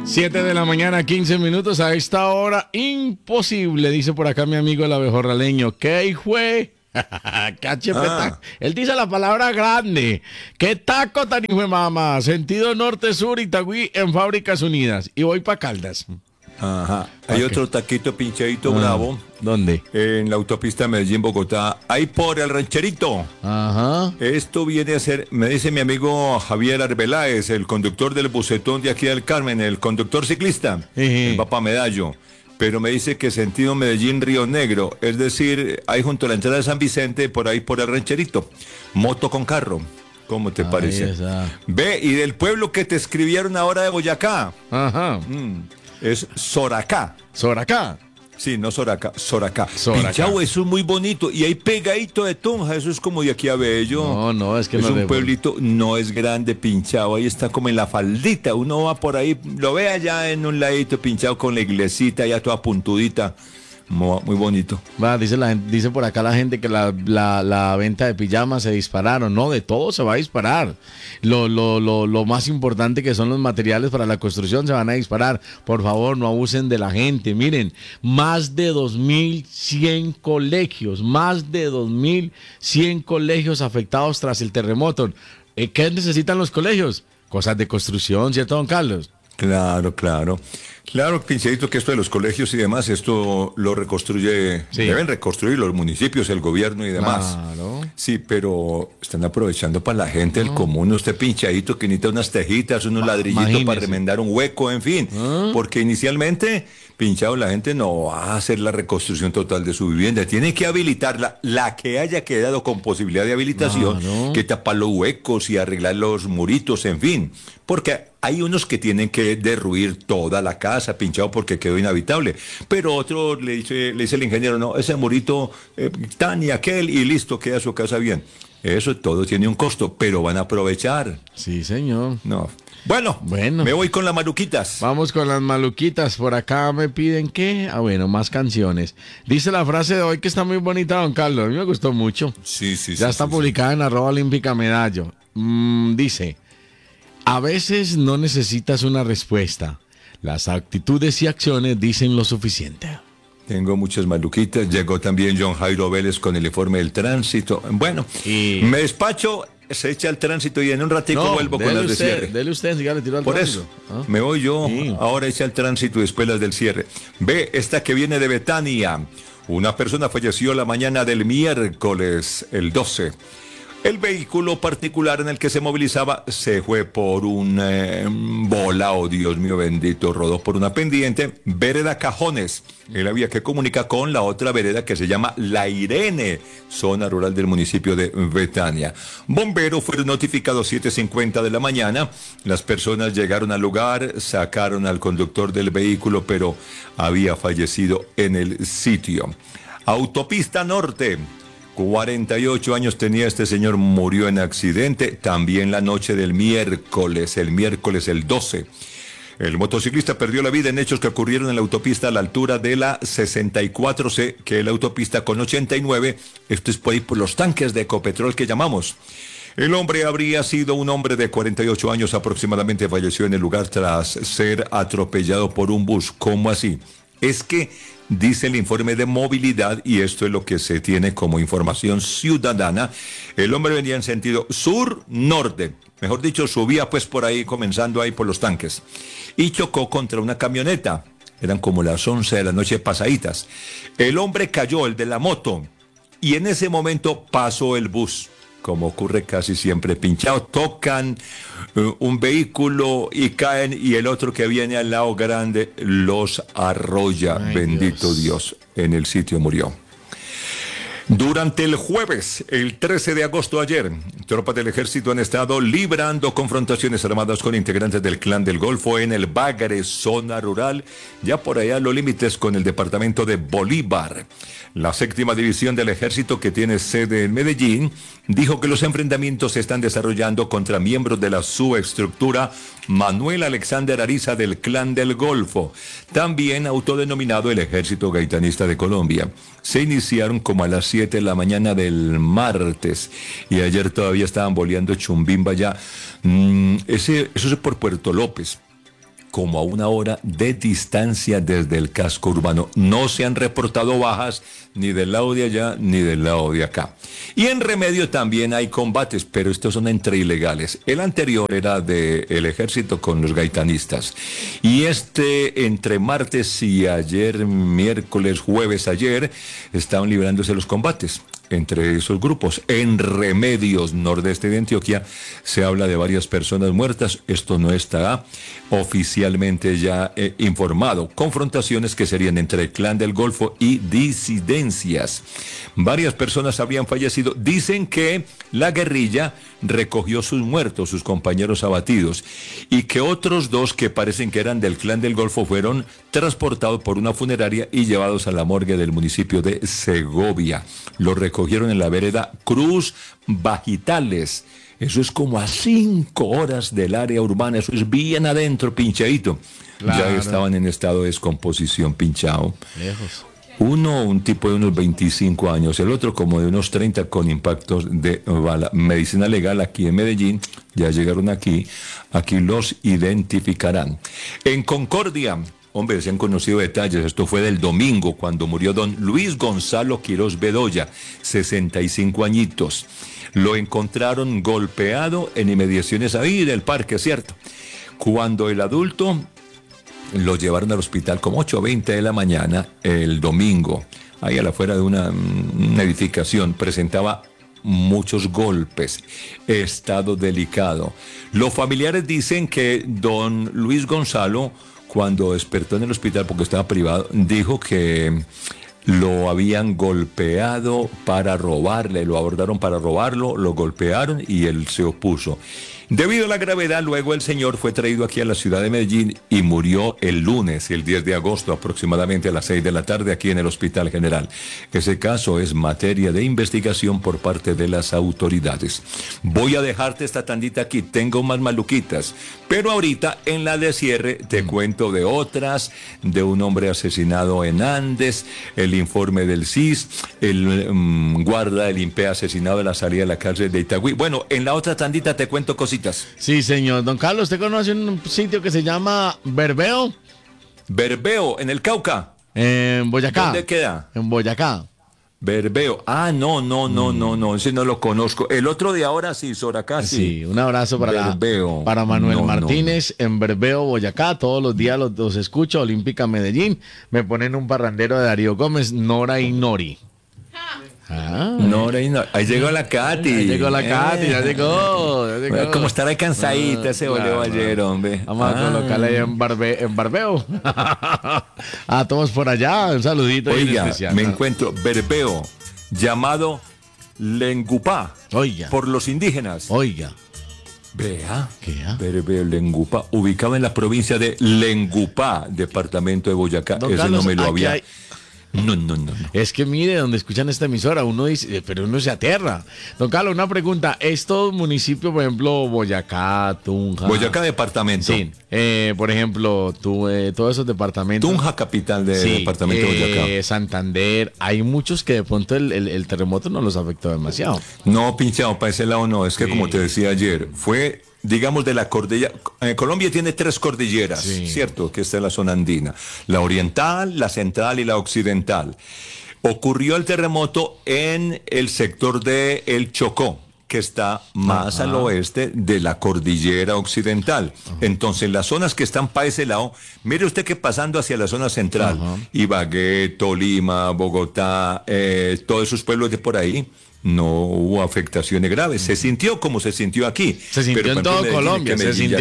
7 de la mañana, 15 minutos. A esta hora, imposible, dice por acá mi amigo el abejorraleño. ¿Qué fue? Él dice la palabra grande. ¿Qué taco tan hijo de mamá? Sentido norte-sur, Itagüí en Fábricas Unidas. Y voy para Caldas. Ajá. Hay otro taquito pinchadito bravo. ¿Dónde? En la autopista Medellín-Bogotá. Ahí por el rancherito. Ajá. Esto viene a ser, me dice mi amigo Javier Arbeláez, el conductor del bucetón de aquí del Carmen, el conductor ciclista, el Papa Medallo. Pero me dice que sentido Medellín-Río Negro, es decir, ahí junto a la entrada de San Vicente, por ahí por el rancherito. Moto con carro. ¿Cómo te parece? Ve, y del pueblo que te escribieron ahora de Boyacá. Ajá. Es Soracá. ¿Soracá? Sí, no Soracá, Soracá. Pinchao, eso es muy bonito. Y ahí pegadito de Tunja, eso es como de aquí a Bello. No, es que es no un pueblito, no es grande, Pinchao. Ahí está como en la faldita. Uno va por ahí, lo ve allá en un ladito, Pinchao, con la iglesita, ya toda puntudita. Muy bonito. Dice por acá la gente que la venta de pijamas se dispararon. No, de todo se va a disparar. Lo más importante que son los materiales para la construcción se van a disparar. Por favor, no abusen de la gente. Miren, más de 2.100 colegios, afectados tras el terremoto. ¿Qué necesitan los colegios? Cosas de construcción, ¿cierto, don Carlos? Claro. Claro, Pinchadito, que esto de los colegios y demás, esto lo reconstruye, sí. Deben reconstruir los municipios, el gobierno y demás. Claro. Sí, pero están aprovechando para la gente del común, usted Pinchadito que necesita unas tejitas, unos ladrillitos para remendar un hueco, en fin. Porque inicialmente, Pinchado, la gente no va a hacer la reconstrucción total de su vivienda, tiene que habilitarla, la que haya quedado con posibilidad de habilitación, que tapar los huecos y arreglar los muritos, en fin. Porque hay unos que tienen que derruir toda la casa, Pinchado, porque quedó inhabitable. Pero otro le dice el ingeniero, no, ese murito tan y aquel y listo, queda su casa bien. Eso todo tiene un costo, pero van a aprovechar. Sí, señor. No. Bueno, me voy con las maluquitas. Vamos con las maluquitas. Por acá me piden que... más canciones. Dice la frase de hoy que está muy bonita, don Carlos. A mí me gustó mucho. Sí. Ya está publicada en @olímpica medallo. Dice... A veces no necesitas una respuesta. Las actitudes y acciones dicen lo suficiente. Tengo muchas maluquitas. Llegó también John Jairo Vélez con el informe del tránsito. Bueno, me despacho, se echa el tránsito y en un ratico vuelvo con las de cierre. Dele usted, si ya le tiró al Por tránsito. Eso, me voy yo, ahora echa el tránsito y después las del cierre. Ve, esta que viene de Betania. Una persona falleció la mañana del miércoles, el 12. El vehículo particular en el que se movilizaba se fue por un bola, Dios mío bendito, rodó por una pendiente, vereda Cajones, en la vía que comunica con la otra vereda que se llama La Irene, zona rural del municipio de Betania. Bomberos fueron notificados 7:50 de la mañana, las personas llegaron al lugar, sacaron al conductor del vehículo, pero había fallecido en el sitio. Autopista Norte. 48 años tenía este señor, murió en accidente, también la noche del miércoles el 12. El motociclista perdió la vida en hechos que ocurrieron en la autopista a la altura de la 64C, que es la autopista con 89, esto es por ahí por los tanques de Ecopetrol que llamamos. El hombre habría sido un hombre de 48 años aproximadamente, falleció en el lugar tras ser atropellado por un bus. ¿Cómo así? Es que dice el informe de movilidad, y esto es lo que se tiene como información ciudadana, el hombre venía en sentido sur-norte, mejor dicho, subía pues por ahí, comenzando ahí por los tanques, y chocó contra una camioneta, eran como las 11 de la noche pasaditas. El hombre cayó, el de la moto, y en ese momento pasó el bus. Como ocurre casi siempre, Pinchado, tocan un vehículo y caen, y el otro que viene al lado grande los arrolla. Ay, bendito Dios, en el sitio murió. Durante el jueves, el 13 de agosto ayer, tropas del ejército han estado librando confrontaciones armadas con integrantes del Clan del Golfo en el Bagre, zona rural, ya por allá a los límites con el departamento de Bolívar. La 7ª división del ejército, que tiene sede en Medellín, dijo que los enfrentamientos se están desarrollando contra miembros de la subestructura Manuel Alexander Ariza del Clan del Golfo, también autodenominado el Ejército Gaitanista de Colombia. Se iniciaron como a las 7 de la mañana del martes y ayer todavía estaban boleando Chumbimba ya. Eso es por Puerto López. como a 1 hora de distancia desde el casco urbano. No se han reportado bajas ni del lado de allá ni del lado de acá. Y en Remedio también hay combates, pero estos son entre ilegales. El anterior era del ejército con los gaitanistas. Y entre martes y ayer, miércoles, jueves, ayer, estaban librándose los combates entre esos grupos. En Remedios, nordeste de Antioquia, se habla de varias personas muertas. Esto no está oficialmente ya informado. Confrontaciones que serían entre el Clan del Golfo y disidencias. Varias personas habrían fallecido. Dicen que la guerrilla recogió sus muertos, sus compañeros abatidos, y que otros 2 que parecen que eran del Clan del Golfo fueron transportados por una funeraria y llevados a la morgue del municipio de Segovia. Los recogieron en la vereda Cruz Bajitales. Eso es como a 5 horas del área urbana, eso es bien adentro, pinchadito. Claro. Ya estaban en estado de descomposición, pinchado. Lejos. Uno, un tipo de unos 25 años, el otro como de unos 30 con impactos de bala. Medicina legal aquí en Medellín, ya llegaron aquí los identificarán. En Concordia, hombre, se han conocido detalles, esto fue del domingo, cuando murió don Luis Gonzalo Quiroz Bedoya, 65 añitos. Lo encontraron golpeado en inmediaciones ahí del parque, ¿cierto? Cuando el adulto lo llevaron al hospital como 8:20 de la mañana el domingo, ahí a la afuera de una edificación, presentaba muchos golpes, estado delicado. Los familiares dicen que don Luis Gonzalo, cuando despertó en el hospital porque estaba privado, dijo que lo habían golpeado para robarle, lo abordaron para robarlo, lo golpearon y él se opuso. Debido a la gravedad, luego el señor fue traído aquí a la ciudad de Medellín y murió el lunes, el 10 de agosto, aproximadamente a las 6 de la tarde, aquí en el Hospital General. Ese caso es materia de investigación por parte de las autoridades. Voy a dejarte esta tandita aquí, tengo más maluquitas, pero ahorita en la de cierre te cuento de otras, de un hombre asesinado en Andes, el informe del CIS, el guarda del INPE asesinado en la salida de la cárcel de Itagüí. Bueno, en la otra tandita te cuento cositas. Sí, señor. Don Carlos, ¿usted conoce un sitio que se llama Berbeo? Berbeo, en el Cauca. En Boyacá. ¿Dónde queda? En Boyacá. Berbeo. Ah, no, ese no lo conozco. El otro de ahora sí, Soracá sí. Sí, un abrazo para Manuel Martínez en Berbeo, Boyacá. Todos los días los escucho, Olímpica Medellín. Me ponen un parrandero de Darío Gómez, Nora y Nori. Nora y Nori. Ahí llegó la Katy. Ahí llegó la Katy, ya llegó. Como estará cansadita, se volvió ayer, hombre. Vamos a colocarle ahí en Barbeo. A todos por allá, un saludito. Oiga, especial. me encuentro Berbeo, llamado Lengupá. Oiga. Por los indígenas. Oiga. Vea, ¿qué? Berbeo, Lengupá, ubicado en la provincia de Lengupá, departamento de Boyacá. Don Ese Carlos, no me lo había... hay... No. Es que mire, donde escuchan esta emisora, uno dice, pero uno se aterra. Don Carlos, una pregunta. ¿Estos municipios, por ejemplo, Boyacá, Tunja? Boyacá, departamento. Sí. Por ejemplo, todos esos departamentos. Tunja, capital de departamento de Boyacá. Santander. Hay muchos que de pronto el terremoto no los afectó demasiado. No, pinchado, para ese lado no. Es que como te decía ayer, fue... digamos de la cordillera, Colombia tiene 3 cordilleras, ¿cierto? Que está en la zona andina, la oriental, la central y la occidental. Ocurrió el terremoto en el sector de El Chocó, que está más al oeste de la cordillera occidental. Entonces, las zonas que están para ese lado, mire usted que pasando hacia la zona central, Ibagué, Tolima, Bogotá, todos esos pueblos de por ahí, no hubo afectaciones graves. Se sintió como se sintió aquí. Se sintió en todo Colombia,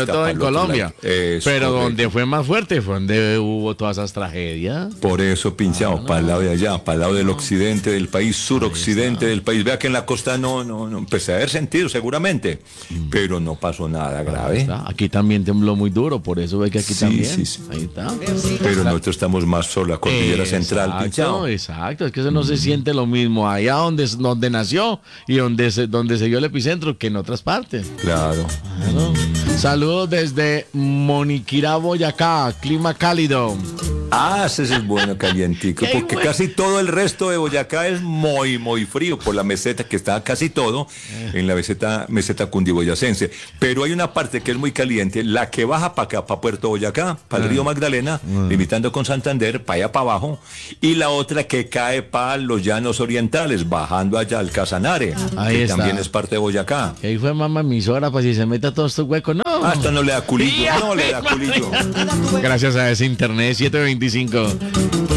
Pero donde fue más fuerte fue donde hubo todas esas tragedias. Por eso, pinchado, para el lado de allá, para el lado del occidente del país, suroccidente del país. Vea que en la costa no empecé a haber sentido seguramente, pero no pasó nada grave. Aquí también tembló muy duro, por eso ve que aquí también. Sí. Ahí está. Pero nosotros estamos más sobre la cordillera central, pinchado. Exacto, es que eso no se siente lo mismo allá donde nació y donde se dio el epicentro que en otras partes. Claro. Saludos desde Moniquirá, Boyacá, clima cálido. Ah, ese es bueno, calientico, Qué porque bueno. casi todo el resto de Boyacá es muy frío por la meseta, que está casi todo en la meseta cundiboyacense. Pero hay una parte que es muy caliente, la que baja para acá, para Puerto Boyacá, para el río Magdalena, limitando con Santander, para allá para abajo, y la otra que cae para los llanos orientales, bajando allá al Casanare, Ahí que está. también es parte de Boyacá. Que ahí fue mamá emisora, pues si se mete a todos estos huecos, no. Hasta no le da culillo, no le da culillo. Gracias a ese internet 725.